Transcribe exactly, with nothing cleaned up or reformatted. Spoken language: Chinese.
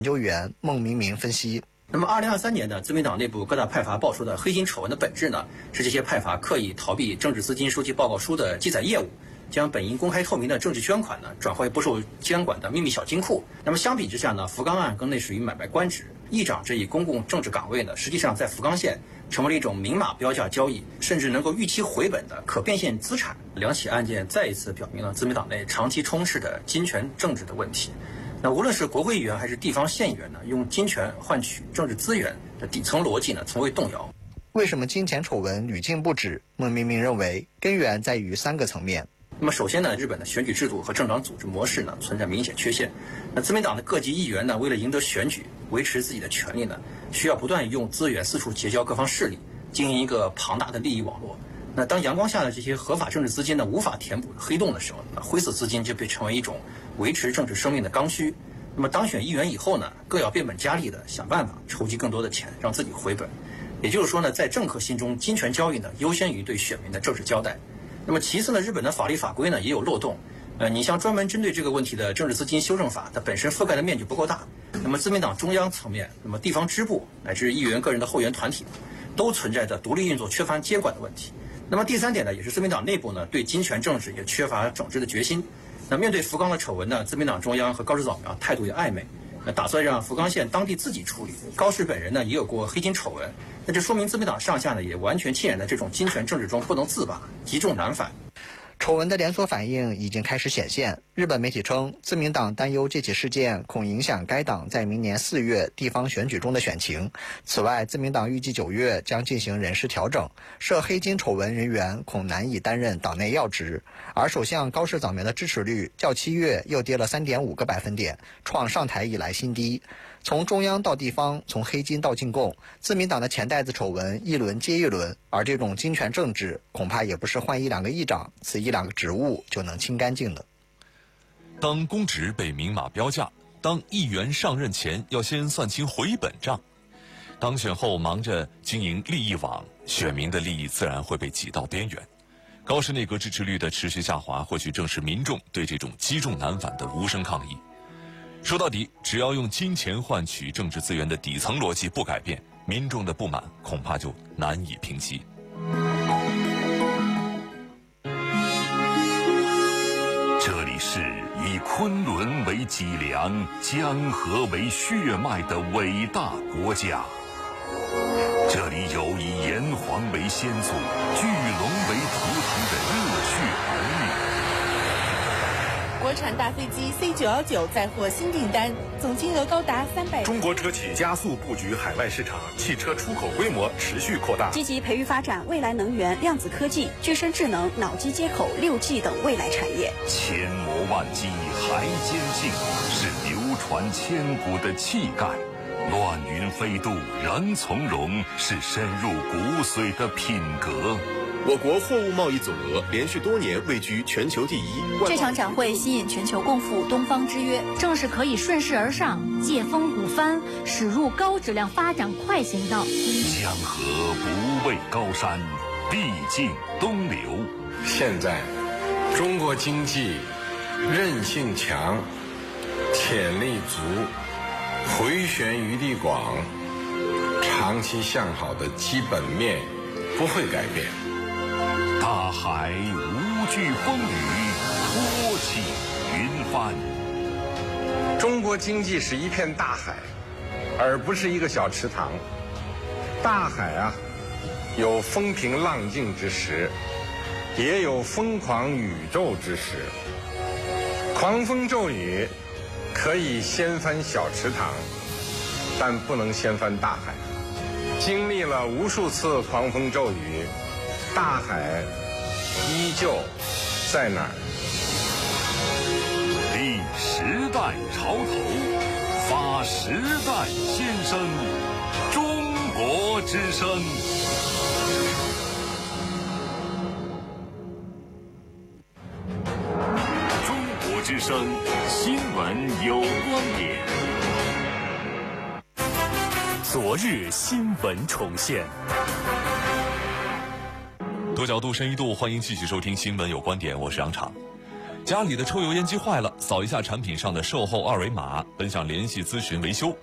究员孟明明分析。 那么，二零二三年呢，自民党内部各大派阀爆出的黑金丑闻的本质呢，是这些派阀刻意逃避政治资金收集报告书的记载业务，将本应公开透明的政治捐款呢，转化为不受监管的秘密小金库。那么相比之下呢，福冈案更类似于买卖官职，议长这一公共政治岗位呢，实际上在福冈县成为了一种明码标价交易，甚至能够预期回本的可变现资产。两起案件再一次表明了自民党内长期充斥的金权政治的问题。那无论是国会议员还是地方县议员呢，用金权换取政治资源的底层逻辑呢，从未动摇。 为什么金钱丑闻屡禁不止？孟明明认为，根源在于三个层面。 那么首先呢，日本的选举制度和政党组织模式呢存在明显缺陷。那自民党的各级议员呢，为了赢得选举，维持自己的权利呢，需要不断用资源四处结交各方势力，经营一个庞大的利益网络。那当阳光下的这些合法政治资金呢无法填补黑洞的时候呢，灰色资金就被成为一种维持政治生命的刚需。那么当选议员以后呢，更要变本加厉的想办法筹集更多的钱，让自己回本。也就是说呢，在政客心中，金权交易呢优先于对选民的政治交代。那么其次呢，日本的法律法规呢也有漏洞。呃，你像专门针对这个问题的政治资金修正法，它本身覆盖的面积不够大。那么自民党中央层面，那么地方支部乃至议员个人的后援团体，都存在着独立运作、缺乏监管的问题。那么第三点呢，也是自民党内部呢对金权政治也缺乏整治的决心。那面对福冈的丑闻呢，自民党中央和高市早苗态度也暧昧，那打算让福冈县当地自己处理。高市本人呢也有过黑金丑闻，那这说明自民党上下呢也完全浸染在这种金权政治中不能自拔，积重难返。 丑闻的连锁反应已经开始显现。日本媒体称，自民党担忧这起事件恐影响该党在明年四月地方选举中的选情。此外，自民党预计九月将进行人事调整，涉黑金丑闻人员恐难以担任党内要职。而首相高市早苗的支持率较七月又跌了 三点五个百分点，创上台以来新低。从中央到地方，从黑金到进贡，自民党的钱袋子丑闻一轮接一轮，而这种金权政治恐怕也不是换一两个议长，此一两个职务就能清干净的。 当公职被明码标价，当议员上任前要先算清回本账，当选后忙着经营利益网，选民的利益自然会被挤到边缘。高市内阁支持率的持续下滑，或许正是民众对这种积重难返的无声抗议。说到底，只要用金钱换取政治资源的底层逻辑不改变，民众的不满恐怕就难以平息。 这里是以昆仑为脊梁、江河为血脉的伟大国家，这里有以炎黄为先祖、巨龙为图腾的热血儿女。 国产大飞机 C 九一九再获新订单，总金额高达三百。 中国车企加速布局海外市场，汽车出口规模持续扩大， 积极培育发展未来能源、量子科技、具身智能、脑机接口、六 G 等未来产业。 千磨万击还坚劲，是流传千古的气概；乱云飞渡人从容，是深入骨髓的品格。 我国货物贸易总额连续多年位居全球第一。 这场展会吸引全球共赴东方之约，正是可以顺势而上，借风鼓帆，驶入高质量发展快行道。 江河不畏高山，毕竟东流。 现在中国经济韧性强，潜力足，回旋余地广，长期向好的基本面不会改变。 大海无惧风雨，托起云帆。 中国经济是一片大海，而不是一个小池塘。大海啊，有风平浪静之时，也有疯狂宇宙之时。狂风骤雨可以掀翻小池塘，但不能掀翻大海。经历了无数次狂风骤雨，大海依旧在那儿。 立时代潮头，发时代先声，中国之声。中国之声新闻有观点。 昨日新闻重现。 多角度深一度，欢迎继续收听新闻有观点，我是杨畅。 家里的抽油烟机坏了，扫一下产品上的售后二维码，本想联系咨询维修，